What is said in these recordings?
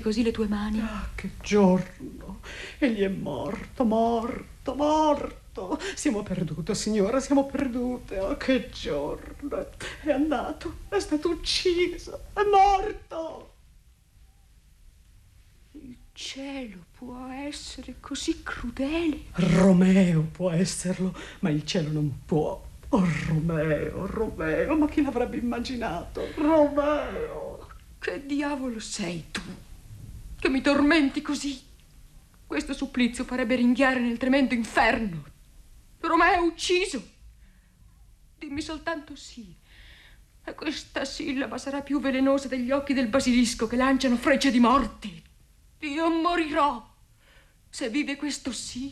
così le tue mani? Ah, che giorno! Egli è morto, morto, morto. Siamo perdute, signora, siamo perdute. Oh, che giorno! È andato, è stato ucciso, è morto. Il cielo può essere così crudele? Romeo può esserlo, ma il cielo non può. Oh, Romeo, Romeo, ma chi l'avrebbe immaginato? Romeo! Che diavolo sei tu, che mi tormenti così? Questo supplizio farebbe ringhiare nel tremendo inferno. Romeo è ucciso. Dimmi soltanto sì, e questa sillaba sarà più velenosa degli occhi del basilisco che lanciano frecce di morte. Io morirò. Se vive questo sì.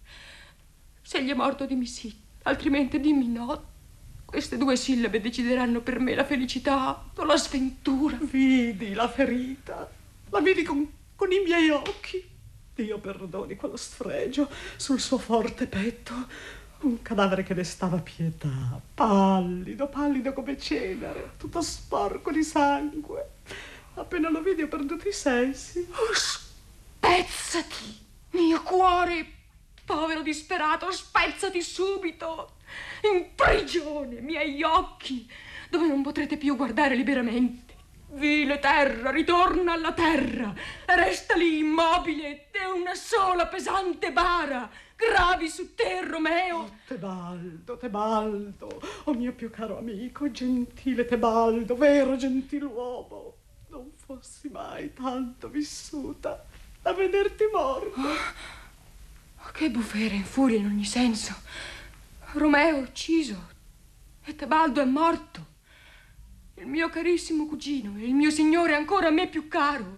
Se gli è morto dimmi sì, altrimenti dimmi no. Queste due sillabe decideranno per me la felicità o la sventura. Vidi la ferita, la vidi con i miei occhi. Dio perdoni quello sfregio sul suo forte petto. Un cadavere che ne stava pietà, pallido, pallido come cenere, tutto sporco di sangue. Appena lo vidi ho perduto i sensi. Oh, spezzati, mio cuore, povero disperato, spezzati subito. In prigione, miei occhi, dove non potrete più guardare liberamente. Vile terra, ritorna alla terra, resta lì immobile, è una sola pesante bara. Gravi su te, Romeo. Oh, Tebaldo, Tebaldo, oh mio più caro amico, gentile Tebaldo, vero gentiluomo. Non fossi mai tanto vissuta a vederti morto. Oh, che bufera in furia in ogni senso. Romeo è ucciso e Tebaldo è morto. Il mio carissimo cugino e il mio signore ancora a me più caro.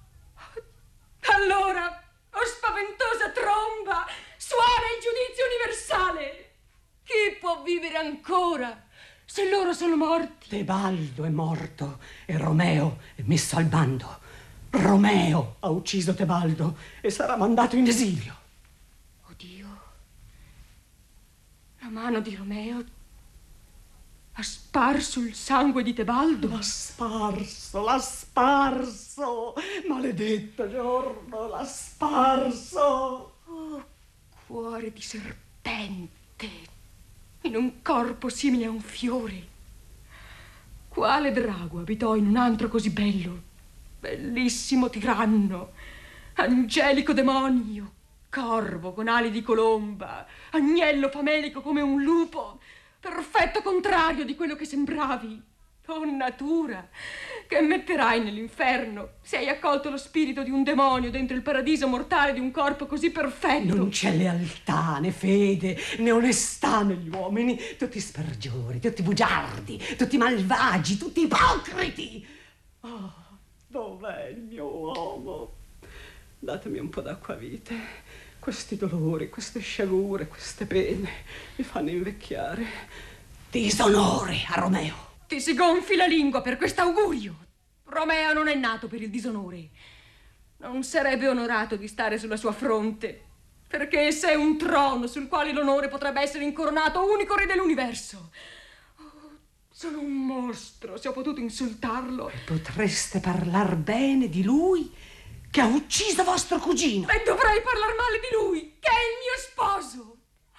Allora, oh spaventosa tromba, suona il giudizio universale. Chi può vivere ancora se loro sono morti? Tebaldo è morto e Romeo è messo al bando. Romeo ha ucciso Tebaldo e sarà mandato in esilio. Oh Dio, la mano di Romeo ha sparso il sangue di Tebaldo. L'ha sparso, maledetto giorno, l'ha sparso. Oh, cuore di serpente, in un corpo simile a un fiore. Quale drago abitò in un antro così bello? Bellissimo tiranno, angelico demonio, corvo con ali di colomba, agnello famelico come un lupo, perfetto contrario di quello che sembravi. Oh natura, che metterai nell'inferno se hai accolto lo spirito di un demonio dentro il paradiso mortale di un corpo così perfetto? Non c'è lealtà, né fede, né onestà negli uomini, tutti spergiori, tutti bugiardi, tutti malvagi, tutti ipocriti. Oh, dov'è il mio uomo? Datemi un po' d'acquavite. Questi dolori, queste sciagure, queste pene mi fanno invecchiare. Disonore a Romeo. Ti si gonfi la lingua per quest'augurio. Romeo non è nato per il disonore. Non sarebbe onorato di stare sulla sua fronte, perché essa è un trono sul quale l'onore potrebbe essere incoronato unico re dell'universo. Oh, sono un mostro se ho potuto insultarlo. E potreste parlar bene di lui che ha ucciso vostro cugino. E dovrei parlar male di lui, che è il mio sposo.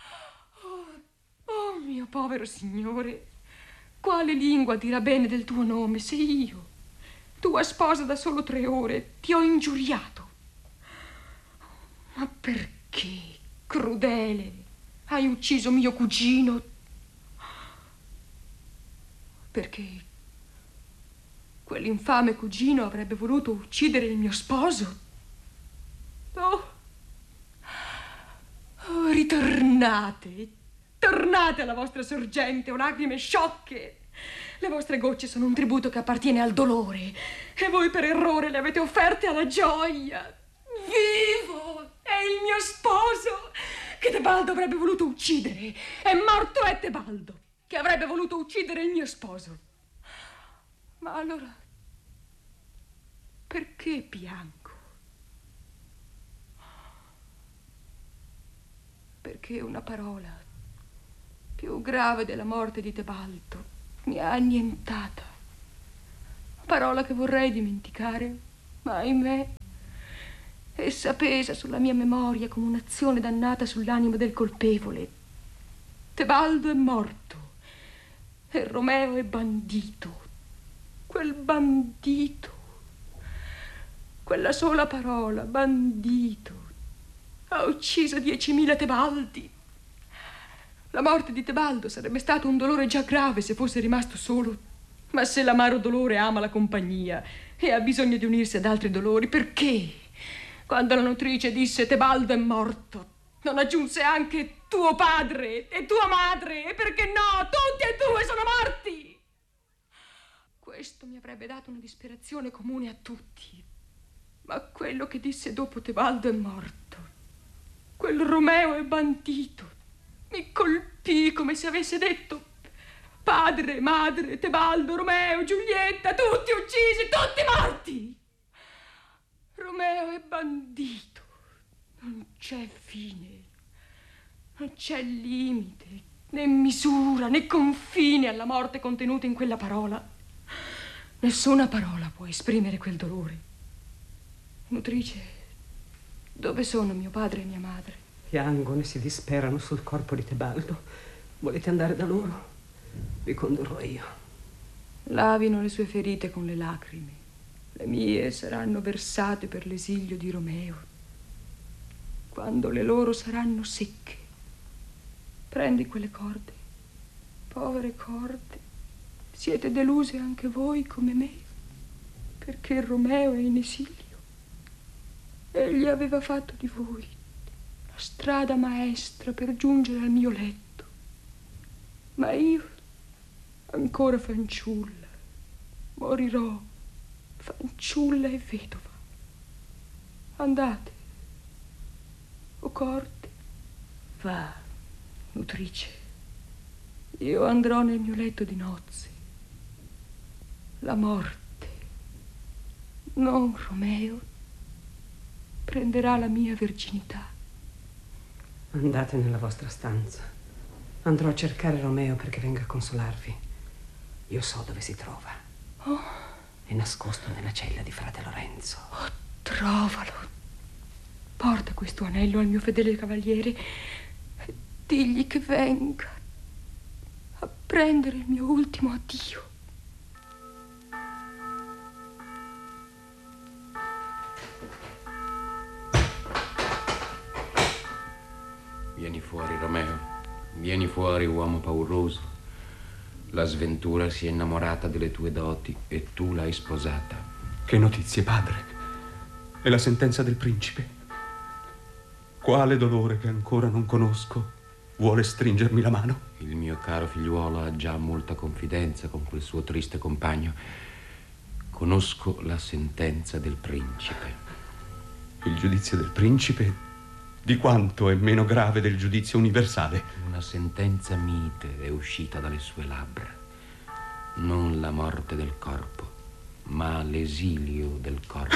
Oh mio povero signore, quale lingua dirà bene del tuo nome se io, tua sposa da solo 3 ore, ti ho ingiuriato? Ma perché, crudele, hai ucciso mio cugino? Perché quell'infame cugino avrebbe voluto uccidere il mio sposo? Oh, ritornate, tornate alla vostra sorgente, o lacrime sciocche. Le vostre gocce sono un tributo che appartiene al dolore e voi per errore le avete offerte alla gioia. Vivo! È il mio sposo che Tebaldo avrebbe voluto uccidere. È morto è Tebaldo che avrebbe voluto uccidere il mio sposo. Ma allora perché piango? Perché una parola più grave della morte di Tebaldo mi ha annientata. Parola che vorrei dimenticare, Ma ahimè, essa pesa sulla mia memoria come un'azione dannata sull'animo del colpevole. Tebaldo è morto e Romeo è bandito. Quel bandito, quella sola parola, bandito, ha ucciso 10.000 Tebaldi. La morte di Tebaldo sarebbe stato un dolore già grave se fosse rimasto solo. Ma se l'amaro dolore ama la compagnia e ha bisogno di unirsi ad altri dolori, perché, quando la nutrice disse Tebaldo è morto, non aggiunse anche tuo padre e tua madre? E perché no? Tutti e due sono morti! Questo mi avrebbe dato una disperazione comune a tutti. Ma quello che disse dopo Tebaldo è morto, quel Romeo è bandito, mi colpì come se avesse detto padre, madre, Tebaldo, Romeo, Giulietta, tutti uccisi, tutti morti. Romeo è bandito. Non c'è fine, non c'è limite, né misura, né confine alla morte contenuta in quella parola. Nessuna parola può esprimere quel dolore. Nutrice, dove sono mio padre e mia madre? Piangono e si disperano sul corpo di Tebaldo. Volete andare da loro? Vi condurrò io. Lavino le sue ferite con le lacrime. Le mie saranno versate per l'esilio di Romeo. Quando le loro saranno secche, prendi quelle corde, povere corde. Siete deluse anche voi come me, perché Romeo è in esilio. Egli aveva fatto di voi la strada maestra per giungere al mio letto. Ma io, ancora fanciulla, morirò fanciulla e vedova. Andate, o corde. Va, nutrice. Io andrò nel mio letto di nozze. La morte, non Romeo, prenderà la mia verginità. Andate nella vostra stanza. Andrò a cercare Romeo perché venga a consolarvi. Io so dove si trova. Oh. È nascosto nella cella di frate Lorenzo. Oh, trovalo. Porta questo anello al mio fedele cavaliere e digli che venga a prendere il mio ultimo addio. Vieni fuori, Romeo. Vieni fuori, uomo pauroso. La sventura si è innamorata delle tue doti e tu l'hai sposata. Che notizie, padre? E la sentenza del principe? Quale dolore che ancora non conosco vuole stringermi la mano? Il mio caro figliuolo ha già molta confidenza con quel suo triste compagno. Conosco la sentenza del principe. Il giudizio del principe di quanto è meno grave del giudizio universale? Una sentenza mite è uscita dalle sue labbra. Non la morte del corpo, ma l'esilio del corpo.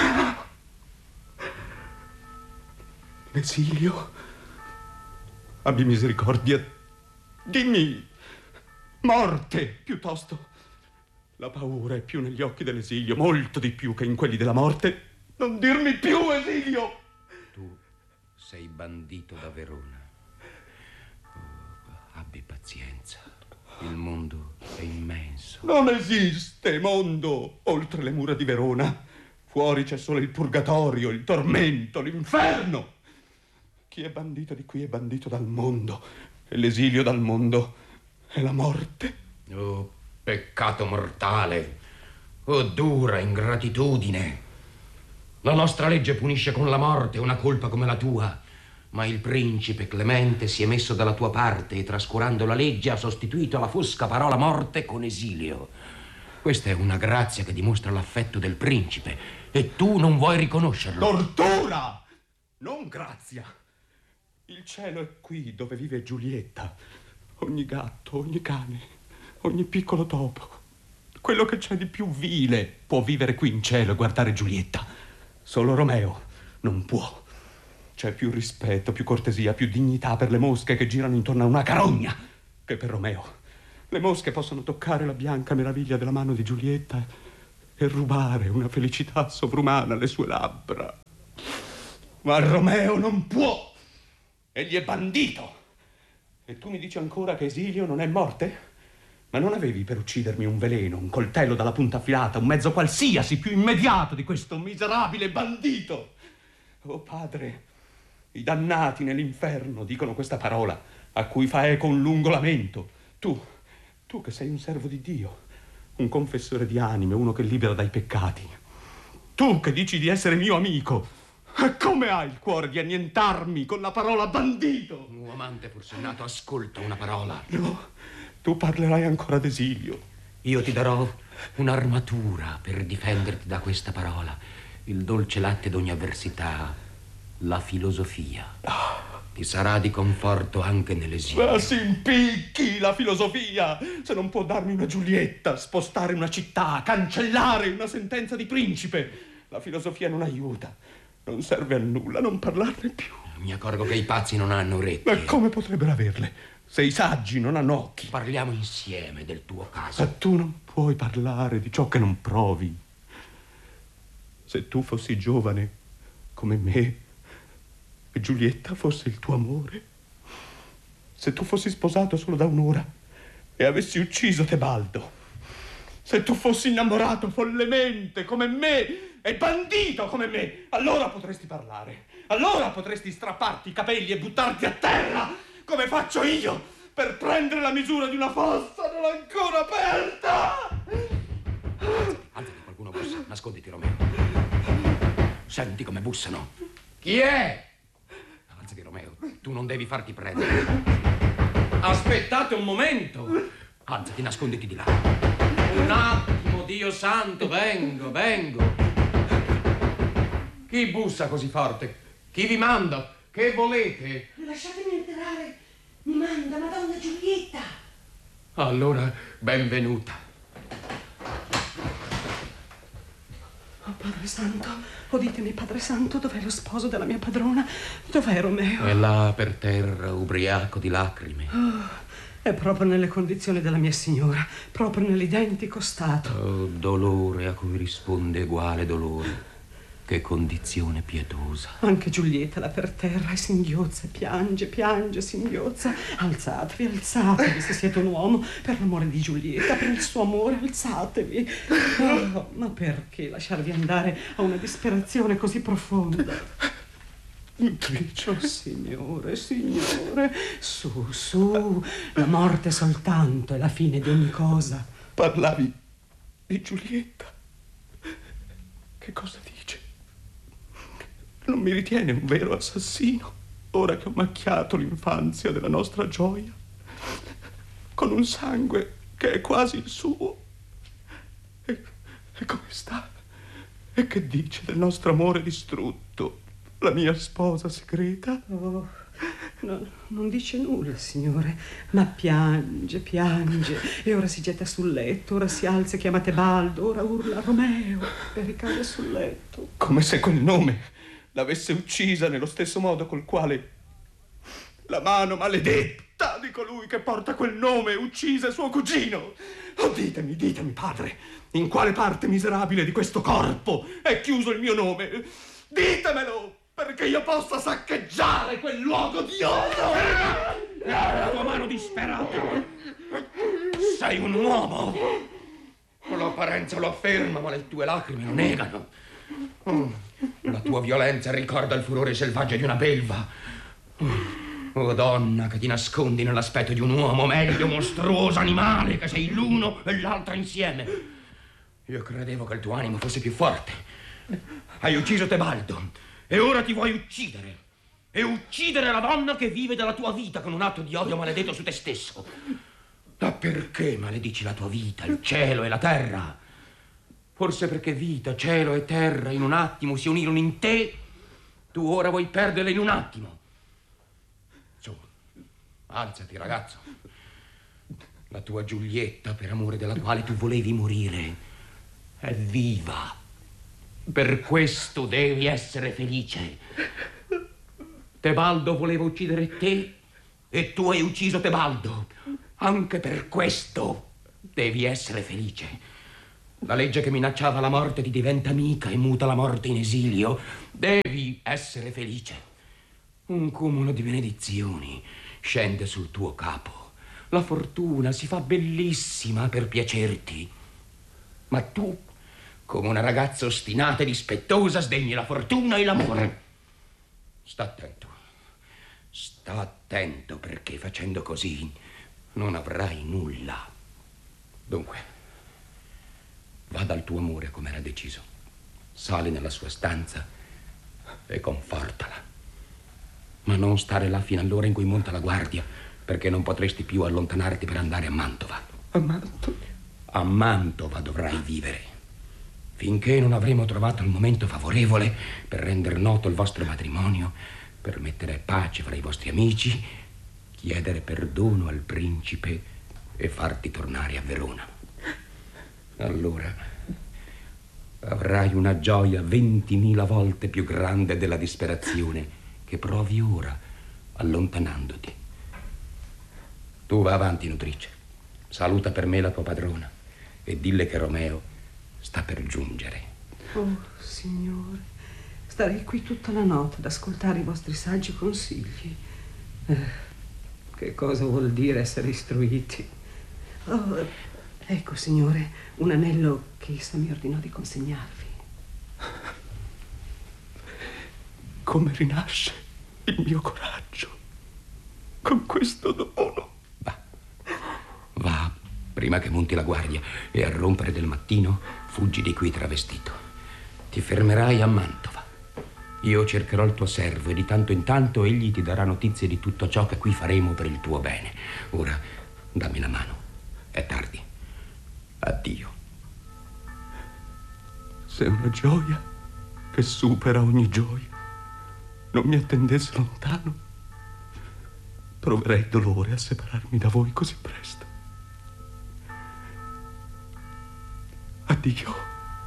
L'esilio? Abbi misericordia. Dimmi morte, piuttosto. La paura è più negli occhi dell'esilio, molto di più che in quelli della morte. Non dirmi più esilio! Tu sei bandito da Verona. Oh, abbi pazienza. Il mondo è immenso. Non esiste mondo oltre le mura di Verona. Fuori c'è solo il purgatorio, il tormento, l'inferno. Chi è bandito di qui è bandito dal mondo. E l'esilio dal mondo è la morte. Oh, peccato mortale. Oh, dura ingratitudine. La nostra legge punisce con la morte una colpa come la tua. Ma il principe Clemente si è messo dalla tua parte e, trascurando la legge, ha sostituito la fosca parola morte con esilio. Questa è una grazia che dimostra l'affetto del principe e tu non vuoi riconoscerlo. Tortura! Non grazia. Il cielo è qui dove vive Giulietta. Ogni gatto, ogni cane, ogni piccolo topo, quello che c'è di più vile può vivere qui in cielo e guardare Giulietta. Solo Romeo non può. C'è più rispetto, più cortesia, più dignità per le mosche che girano intorno a una carogna che per Romeo. Le mosche possono toccare la bianca meraviglia della mano di Giulietta e rubare una felicità sovrumana alle sue labbra. Ma Romeo non può! Egli è bandito! E tu mi dici ancora che Esilio non è morte? Ma non avevi per uccidermi un veleno, un coltello dalla punta affilata, un mezzo qualsiasi più immediato di questo miserabile bandito? Oh padre, i dannati nell'inferno dicono questa parola, a cui fa eco un lungo lamento. Tu che sei un servo di Dio, un confessore di anime, uno che libera dai peccati. Tu che dici di essere mio amico, come hai il cuore di annientarmi con la parola bandito? Un amante forse nato ascolta una parola. No, tu parlerai ancora d'Esilio. Io ti darò un'armatura per difenderti da questa parola. Il dolce latte d'ogni avversità, la filosofia. Ti sarà di conforto anche nell'esilio. Ma si impicchi la filosofia! Se non può darmi una Giulietta, spostare una città, cancellare una sentenza di principe. La filosofia non aiuta, non serve a nulla, non parlarne più. Mi accorgo che i pazzi non hanno orecchie. Ma come potrebbero averle, se i saggi non hanno occhi? Parliamo insieme del tuo caso. Ma tu non puoi parlare di ciò che non provi. Se tu fossi giovane come me e Giulietta fosse il tuo amore, se tu fossi sposato solo da un'ora e avessi ucciso Tebaldo, se tu fossi innamorato follemente come me e bandito come me, allora potresti parlare, allora potresti strapparti i capelli e buttarti a terra come faccio io per prendere la misura di una fossa non ancora aperta. Alzati, qualcuno bussa. Nasconditi, Romeo. Senti come bussano. Chi è? Alzati, Romeo. Tu non devi farti prendere. Aspettate un momento. Alzati, nasconditi di là. Un attimo, Dio santo, vengo. Chi bussa così forte? Chi vi manda? Che volete? Lasciatemi entrare. Mi manda Madonna Giulietta. Allora, benvenuta. Oh, Padre Santo, ditemi, Padre Santo, dov'è lo sposo della mia padrona? Dov'è Romeo? È là per terra, ubriaco di lacrime. Oh, è proprio nelle condizioni della mia signora, proprio nell'identico stato. Oh, dolore a cui risponde uguale dolore. Che condizione pietosa. Anche Giulietta là per terra e singhiozza, piange, singhiozza. Alzatevi, se siete un uomo, per l'amore di Giulietta, per il suo amore, alzatevi. Oh, ma perché lasciarvi andare a una disperazione così profonda? Nutricio. Signore, su, la morte soltanto è la fine di ogni cosa. Parlavi di Giulietta. Che cosa dice? Non mi ritiene un vero assassino, ora che ho macchiato l'infanzia della nostra gioia, con un sangue che è quasi il suo? E come sta? E che dice del nostro amore distrutto, la mia sposa segreta? Oh, no, non dice nulla, signore, ma piange, e ora si getta sul letto, ora si alza e chiama Tebaldo, ora urla Romeo e ricade sul letto. Come se quel nome l'avesse uccisa nello stesso modo col quale la mano maledetta di colui che porta quel nome uccise suo cugino. Oh, ditemi, padre, in quale parte miserabile di questo corpo è chiuso il mio nome? Ditemelo, perché io possa saccheggiare quel luogo di odio. La tua mano disperata. Sei un uomo. L'apparenza lo afferma, ma le tue lacrime lo negano. La tua violenza ricorda il furore selvaggio di una belva. Oh donna, che ti nascondi nell'aspetto di un uomo, meglio mostruoso animale, che sei l'uno e l'altro insieme. Io credevo che il tuo animo fosse più forte. Hai ucciso Tebaldo e ora ti vuoi uccidere. E uccidere la donna che vive della tua vita con un atto di odio maledetto su te stesso. Ma perché maledici la tua vita, il cielo e la terra? Forse perché vita, cielo e terra in un attimo si unirono in te, tu ora vuoi perderle in un attimo. Su, alzati, ragazzo. La tua Giulietta, per amore della quale tu volevi morire, è viva. Per questo devi essere felice. Tebaldo voleva uccidere te e tu hai ucciso Tebaldo. Anche per questo devi essere felice. La legge che minacciava la morte ti diventa amica e muta la morte in esilio. Devi essere felice. Un cumulo di benedizioni scende sul tuo capo. La fortuna si fa bellissima per piacerti. Ma tu, come una ragazza ostinata e dispettosa, sdegni la fortuna e l'amore. Sta attento. Sta attento, perché facendo così non avrai nulla. Dunque, va dal tuo amore come era deciso. Sali nella sua stanza e confortala. Ma non stare là fino all'ora in cui monta la guardia, perché non potresti più allontanarti per andare a Mantova. A Mantova? A Mantova dovrai vivere, finché non avremo trovato il momento favorevole per rendere noto il vostro matrimonio, per mettere pace fra i vostri amici, chiedere perdono al principe e farti tornare a Verona. Allora avrai una gioia 20.000 volte più grande della disperazione che provi ora allontanandoti. Tu va avanti, nutrice. Saluta per me la tua padrona e dille che Romeo sta per giungere. Oh, signore, starei qui tutta la notte ad ascoltare i vostri saggi consigli. Che cosa vuol dire essere istruiti? Oh, ecco, signore, un anello che essa mi ordinò di consegnarvi. Come rinasce il mio coraggio con questo dono. Va, prima che monti la guardia e a rompere del mattino fuggi di qui travestito. Ti fermerai a Mantova. Io cercherò il tuo servo e di tanto in tanto egli ti darà notizie di tutto ciò che qui faremo per il tuo bene. Ora dammi la mano. È tardi. Addio. Se una gioia che supera ogni gioia non mi attendesse lontano, proverei dolore a separarmi da voi così presto. Addio.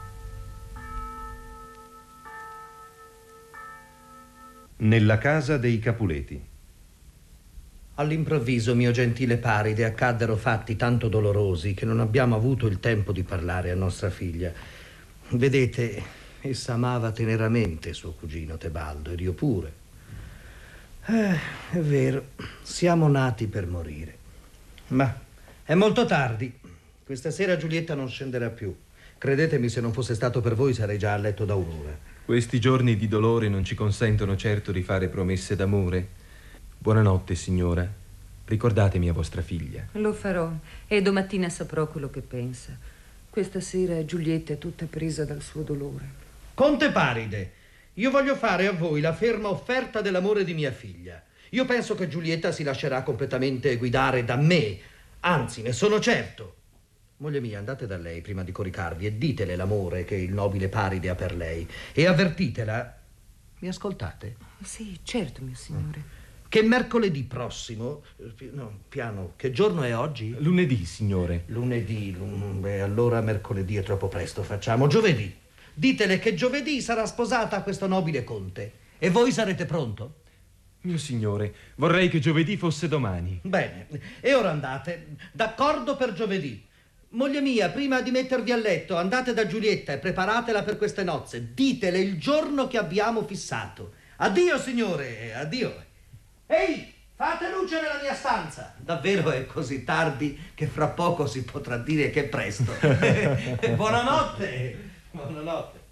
Nella casa dei Capuleti. All'improvviso, mio gentile Paride, accaddero fatti tanto dolorosi che non abbiamo avuto il tempo di parlare a nostra figlia. Vedete, essa amava teneramente suo cugino Tebaldo ed io pure. È vero, siamo nati per morire. Ma è molto tardi. Questa sera Giulietta non scenderà più. Credetemi, se non fosse stato per voi sarei già a letto da un'ora. Questi giorni di dolore non ci consentono certo di fare promesse d'amore. Buonanotte, signora. Ricordatemi a vostra figlia. Lo farò e domattina saprò quello che pensa. Questa sera Giulietta è tutta presa dal suo dolore. Conte Paride, io voglio fare a voi la ferma offerta dell'amore di mia figlia. Io penso che Giulietta si lascerà completamente guidare da me. Anzi, ne sono certo. Moglie mia, andate da lei prima di coricarvi e ditele l'amore che il nobile Paride ha per lei e avvertitela. Mi ascoltate? Sì, certo, mio signore. Che mercoledì prossimo, no, piano, che giorno è oggi? Lunedì, signore. Lunedì, beh, allora mercoledì è troppo presto, facciamo giovedì. Ditele che giovedì sarà sposata a questo nobile conte e voi sarete pronto? Mio signore, vorrei che giovedì fosse domani. Bene, e ora andate, d'accordo per giovedì. Moglie mia, prima di mettervi a letto, andate da Giulietta e preparatela per queste nozze. Ditele il giorno che abbiamo fissato. Addio, signore, addio. Ehi, fate luce nella mia stanza. Davvero è così tardi che fra poco si potrà dire che è presto. Buonanotte. Buonanotte.